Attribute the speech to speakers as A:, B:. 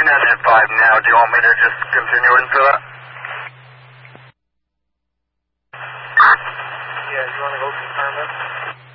A: engine 5 now. Do you want me to just continue into that?
B: Yeah, you want to go confirm it?